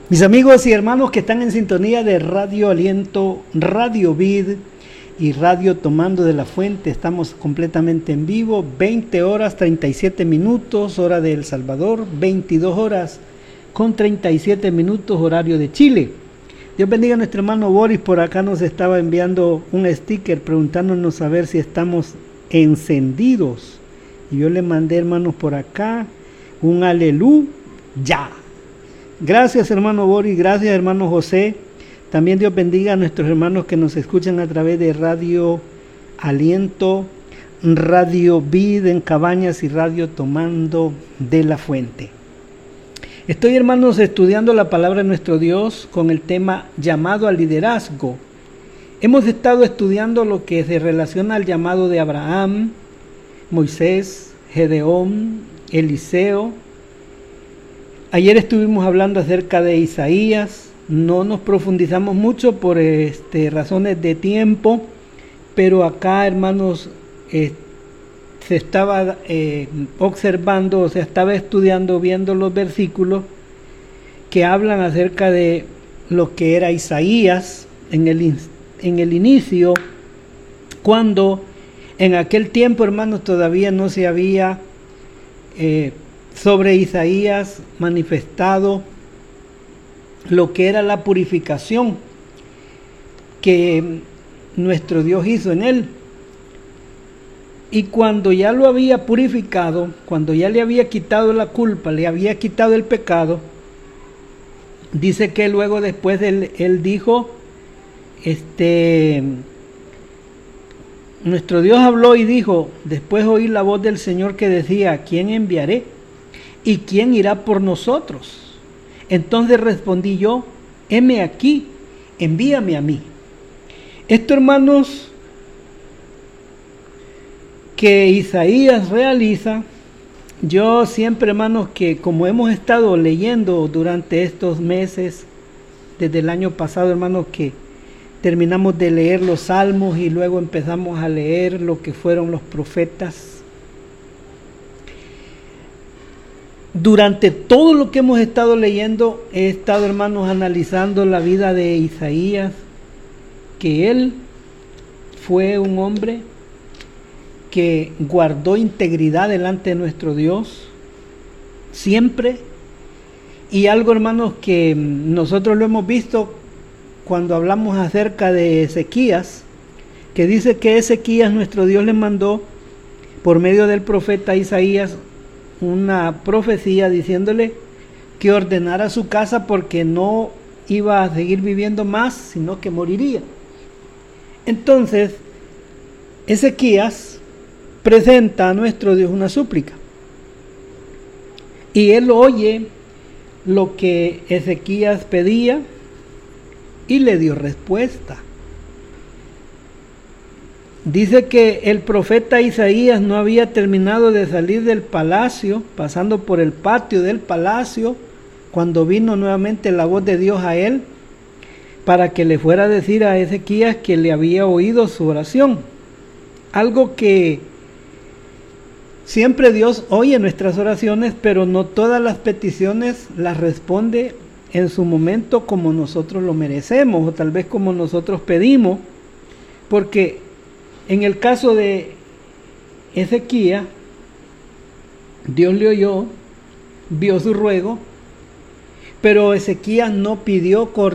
Mis amigos y hermanos que están en sintonía de Radio Aliento, Radio Vid y Radio Tomando de la Fuente, estamos completamente en vivo, 20 horas 37 minutos, hora de El Salvador, 22 horas con 37 minutos, horario de Chile. Dios bendiga a nuestro hermano Boris, por acá nos estaba enviando un sticker preguntándonos a ver si estamos encendidos. Y yo le mandé, hermanos, por acá un aleluya. Gracias, hermano Boris, gracias, hermano José. También Dios bendiga a nuestros hermanos que nos escuchan a través de Radio Aliento, Radio Vid en Cabañas y Radio Tomando de la Fuente. Estoy, hermanos, estudiando la palabra de nuestro Dios con el tema llamado al liderazgo. Hemos estado estudiando lo que se relaciona al llamado de Abraham, Moisés, Gedeón, Eliseo. Ayer estuvimos hablando acerca de Isaías, no nos profundizamos mucho por razones de tiempo, pero acá, hermanos, se estaba observando, o se estaba estudiando, viendo los versículos que hablan acerca de lo que era Isaías en el inicio, cuando en aquel tiempo, hermanos, todavía no se había sobre Isaías manifestado lo que era la purificación que nuestro Dios hizo en él. Y cuando ya lo había purificado, cuando ya le había quitado la culpa, le había quitado el pecado, dice que luego después él dijo, nuestro Dios habló y dijo, después oí la voz del Señor que decía, ¿a quién enviaré? ¿Y quién irá por nosotros? Entonces respondí yo, heme aquí, envíame a mí. Esto, hermanos, que Isaías realiza, yo siempre, hermanos, que como hemos estado leyendo durante estos meses, desde el año pasado, hermanos, que terminamos de leer los salmos y luego empezamos a leer lo que fueron los profetas. Durante todo lo que hemos estado leyendo, he estado, hermanos, analizando la vida de Isaías, que él fue un hombre que guardó integridad delante de nuestro Dios, siempre. Y algo, hermanos, que nosotros lo hemos visto cuando hablamos acerca de Ezequías, que dice que Ezequías, nuestro Dios, le mandó por medio del profeta Isaías una profecía diciéndole que ordenara su casa porque no iba a seguir viviendo más, sino que moriría. Entonces, Ezequías presenta a nuestro Dios una súplica y él oye lo que Ezequías pedía y le dio respuesta. Dice que el profeta Isaías no había terminado de salir del palacio, pasando por el patio del palacio, cuando vino nuevamente la voz de Dios a él, para que le fuera a decir a Ezequías que le había oído su oración. Algo que siempre Dios oye nuestras oraciones, pero no todas las peticiones las responde en su momento como nosotros lo merecemos, o tal vez como nosotros pedimos, porque en el caso de Ezequías, Dios le oyó, vio su ruego, pero Ezequías no pidió